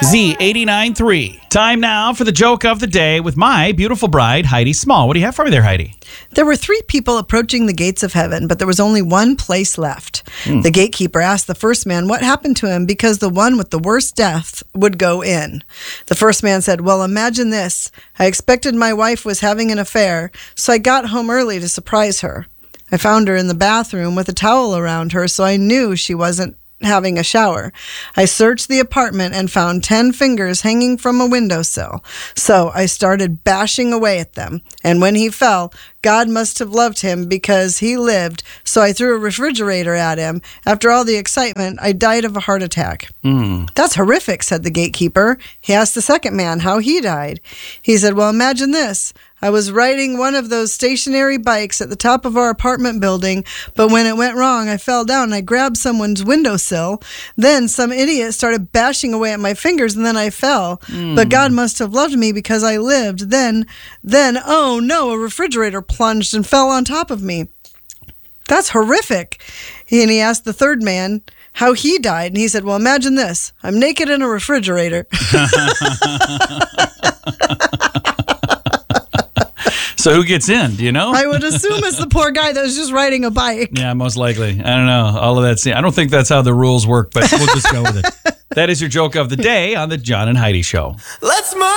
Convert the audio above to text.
Z89.3. Time now for the joke of the day with my beautiful bride, Heidi Small. What do you have for me there, Heidi? There were 3 people approaching the gates of heaven, but there was only one place left. The gatekeeper asked the first man what happened to him because the one with the worst death would go in. The first man said, "Well, imagine this. I expected my wife was having an affair, so I got home early to surprise her. I found her in the bathroom with a towel around her, so I knew she wasn't having a shower. I searched the apartment and found 10 fingers hanging from a windowsill. So I started bashing away at them. And when he fell, God must have loved him because he lived. So I threw a refrigerator at him. After all the excitement, I died of a heart attack." "That's horrific," said the gatekeeper. He asked the second man how he died. He said, "Well, imagine this. I was riding one of those stationary bikes at the top of our apartment building, but when it went wrong, I fell down and I grabbed someone's windowsill. Then some idiot started bashing away at my fingers and then I fell. But God must have loved me because I lived. Then, oh no, a refrigerator plunged and fell on top of me." "That's horrific." And he asked the third man how he died. And he said, "Well, imagine this. I'm naked in a refrigerator." So who gets in? Do you know? I would assume it's the poor guy that was just riding a bike. Yeah, most likely. I don't know. All of that. I don't think that's how the rules work, but we'll just go with it. That is your joke of the day on the John and Heidi Show. Let's move!